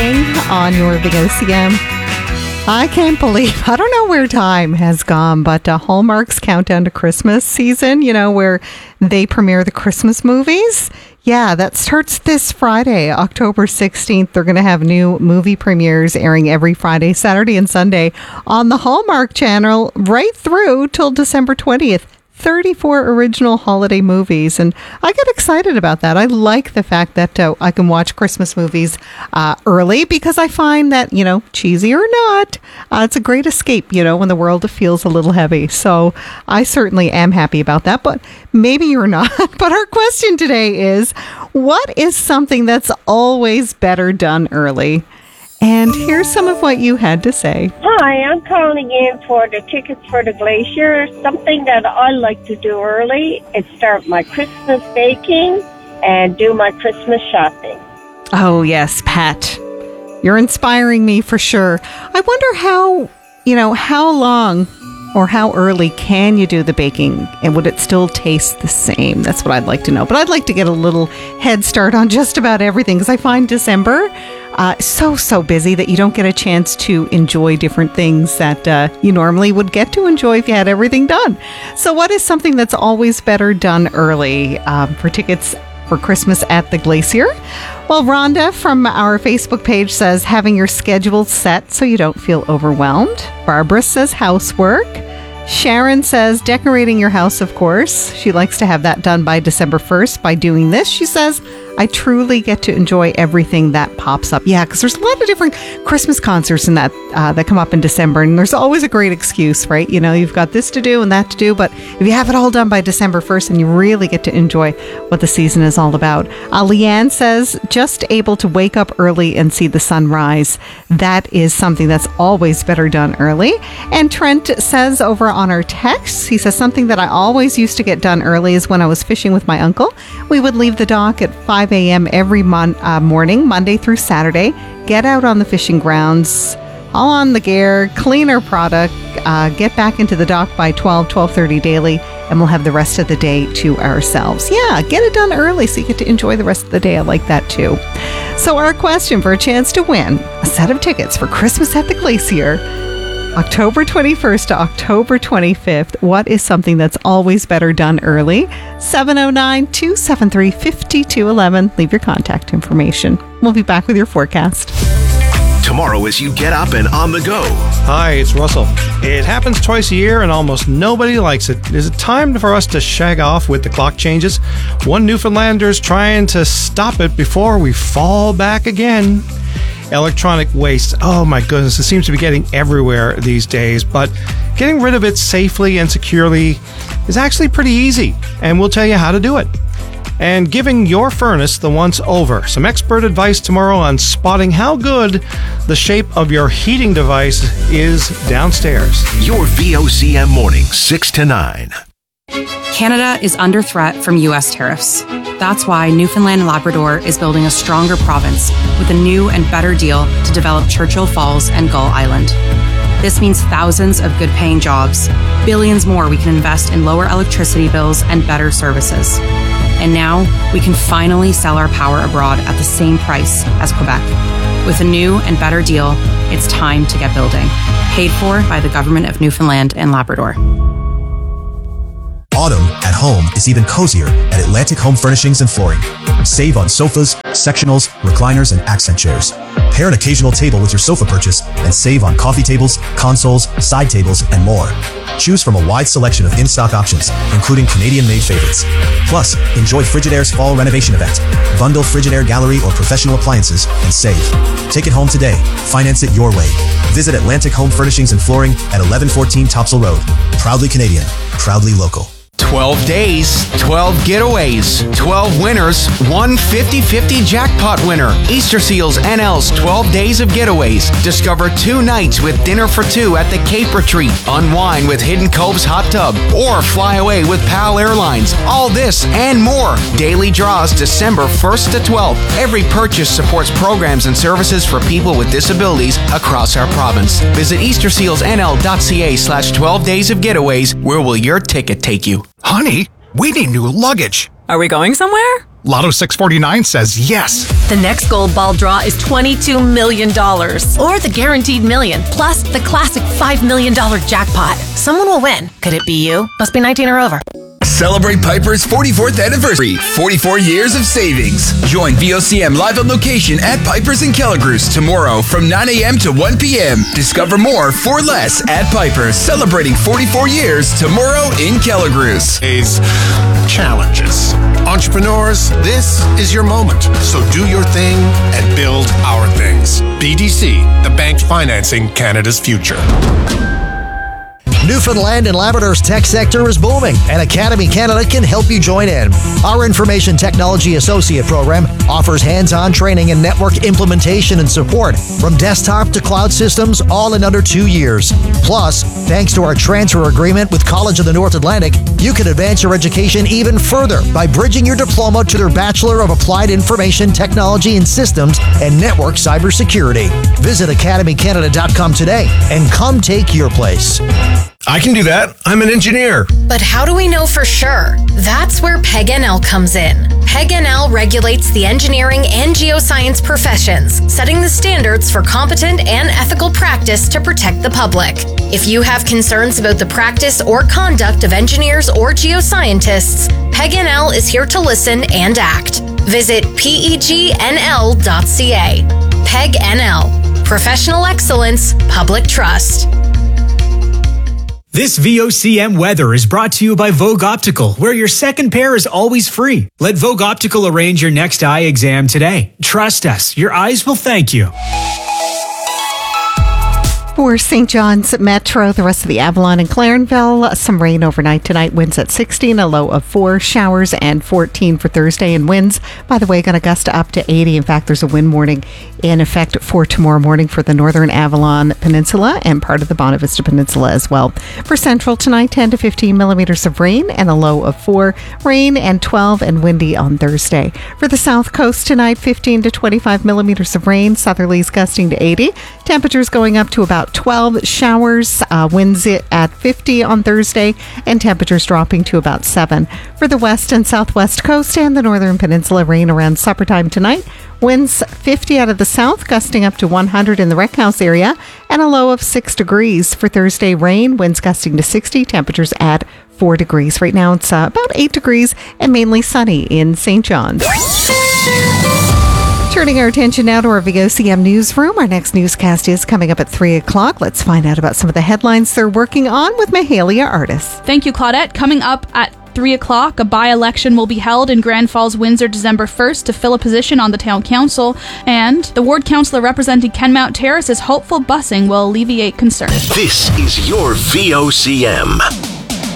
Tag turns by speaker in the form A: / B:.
A: King on your Big OCM. I can't believe, I don't know where time has gone, but Hallmark's Countdown to Christmas season, where they premiere the Christmas movies. Yeah, that starts this Friday, October 16th. They're going to have new movie premieres airing every Friday, Saturday, and Sunday on the Hallmark Channel right through till December 20th. 34 original holiday movies, and I get excited about that. I like the fact that I can watch Christmas movies early, because I find that, cheesy or not, it's a great escape, when the world feels a little heavy. So I certainly am happy about that, but maybe you're not. But our question today is, what is something that's always better done early? And here's some of what you had to say.
B: Hi, I'm calling in for the tickets for the Glacier. Something that I like to do early is start my Christmas baking and do my Christmas shopping.
A: Oh, yes, Pat. You're inspiring me for sure. I wonder how long or how early can you do the baking, and would it still taste the same? That's what I'd like to know. But I'd like to get a little head start on just about everything, because I find December so busy that you don't get a chance to enjoy different things that you normally would get to enjoy if you had everything done. So what is something that's always better done early for tickets for Christmas at the Glacier? Well, Rhonda from our Facebook page says having your schedule set so you don't feel overwhelmed. Barbara says housework. Sharon says decorating your house, of course. She likes to have that done by December 1st. By doing this, she says, I truly get to enjoy everything that pops up. Yeah, because there's a lot of different Christmas concerts in that come up in December, and there's always a great excuse, right? You've got this to do and that to do, but if you have it all done by December 1st, then you really get to enjoy what the season is all about. Leanne says just able to wake up early and see the sunrise. That is something that's always better done early. And Trent says over on our text, he says something that I always used to get done early is when I was fishing with my uncle. We would leave the dock at 5 a.m. every morning, Monday through Saturday, get out on the fishing grounds, all on the gear, clean our product, get back into the dock by 12:30 daily, and we'll have the rest of the day to ourselves. Yeah, get it done early so you get to enjoy the rest of the day. I like that too. So our question for a chance to win a set of tickets for Christmas at the Glacier, October 21st to October 25th. What is something that's always better done early? 709-273-5211. Leave your contact information. We'll be back with your forecast
C: tomorrow as you get up and on the go.
D: Hi, it's Russell. It happens twice a year and almost nobody likes it. Is it time for us to shag off with the clock changes? One Newfoundlander's trying to stop it before we fall back again. Electronic waste, oh my goodness, it seems to be getting everywhere these days, but getting rid of it safely and securely is actually pretty easy, and we'll tell you how to do it. And giving your furnace the once over. Some expert advice tomorrow on spotting how good the shape of your heating device is downstairs.
C: Your VOCM morning, 6 to 9.
E: Canada is under threat from U.S. tariffs. That's why Newfoundland and Labrador is building a stronger province with a new and better deal to develop Churchill Falls and Gull Island. This means thousands of good-paying jobs, billions more we can invest in lower electricity bills and better services. And now we can finally sell our power abroad at the same price as Quebec. With a new and better deal, it's time to get building. Paid for by the Government of Newfoundland and Labrador.
F: Autumn at home is even cozier at Atlantic Home Furnishings and Flooring. Save on sofas, sectionals, recliners, and accent chairs. Pair an occasional table with your sofa purchase and save on coffee tables, consoles, side tables, and more. Choose from a wide selection of in-stock options, including Canadian-made favorites. Plus, enjoy Frigidaire's fall renovation event. Bundle Frigidaire Gallery or professional appliances and save. Take it home today. Finance it your way. Visit Atlantic Home Furnishings and Flooring at 1114 Topsail Road. Proudly Canadian. Proudly local.
G: 12 days, 12 getaways, 12 winners, one 50-50 jackpot winner. Easter Seals NL's 12 days of getaways. Discover 2 nights with dinner for 2 at the Cape Retreat. Unwind with Hidden Cove's hot tub. Or fly away with PAL Airlines. All this and more. Daily draws December 1st to 12th. Every purchase supports programs and services for people with disabilities across our province. Visit eastersealsnl.ca/12 days of getaways. Where will your ticket take you?
C: Honey, we need new luggage.
H: Are we going somewhere? Lotto 649 says yes.
I: The next gold ball draw is $22 million. Or the guaranteed million, plus the classic $5 million jackpot. Someone will win. Could it be you? Must be 19 or over.
J: Celebrate Piper's 44th anniversary. 44 years of savings. Join VOCM live on location at Piper's in Kelligrews tomorrow from 9 a.m. to 1 p.m. Discover more for less at Piper's. Celebrating 44 years tomorrow in Kelligrews.
K: Challenges. Entrepreneurs, this is your moment. So do your thing and build our things. BDC, the bank financing Canada's future.
L: Newfoundland and Labrador's tech sector is booming, and Academy Canada can help you join in. Our Information Technology Associate program offers hands-on training in network implementation and support, from desktop to cloud systems, all in under 2 years. Plus, thanks to our transfer agreement with College of the North Atlantic, you can advance your education even further by bridging your diploma to their Bachelor of Applied Information Technology and Systems and Network Cybersecurity. Visit academycanada.com today and come take your place.
M: I can do that. I'm an engineer.
N: But how do we know for sure? That's where PEG-NL comes in. PEG-NL regulates the engineering and geoscience professions, setting the standards for competent and ethical practice to protect the public. If you have concerns about the practice or conduct of engineers or geoscientists, PEG-NL is here to listen and act. Visit pegnl.ca. PEG-NL. Professional excellence, public trust.
O: This VOCM weather is brought to you by Vogue Optical, where your second pair is always free. Let Vogue Optical arrange your next eye exam today. Trust us, your eyes will thank you.
A: For St. John's Metro, the rest of the Avalon and Clarenville, some rain overnight tonight. Winds at 16, a low of 4. Showers and 14 for Thursday. And winds, by the way, going to gust up to 80. In fact, there's a wind warning in effect for tomorrow morning for the northern Avalon Peninsula and part of the Bonavista Peninsula as well. For Central tonight, 10 to 15 millimeters of rain and a low of 4. Rain and 12 and windy on Thursday. For the South Coast tonight, 15 to 25 millimeters of rain. Southerlies gusting to 80. Temperatures going up to about 12. Showers, winds at 50 on Thursday, and temperatures dropping to about 7. For the west and southwest coast and the northern peninsula, rain around supper time tonight. Winds 50 out of the south, gusting up to 100 in the Rec House area, and a low of 6 degrees. For Thursday, rain, winds gusting to 60, temperatures at 4 degrees. Right now, it's about 8 degrees and mainly sunny in St. John's. Turning our attention now to our VOCM newsroom. Our next newscast is coming up at 3 o'clock. Let's find out about some of the headlines they're working on with Mahalia Artis.
P: Thank you, Claudette. Coming up at 3 o'clock, a by-election will be held in Grand Falls, Windsor, December 1st to fill a position on the town council. And the ward councillor representing Kenmount Terrace is hopeful busing will alleviate concerns.
C: This is your VOCM.